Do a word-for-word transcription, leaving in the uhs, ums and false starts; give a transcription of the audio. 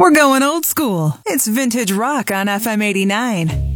We're going old school. It's Vintage Rock on F M eighty-nine.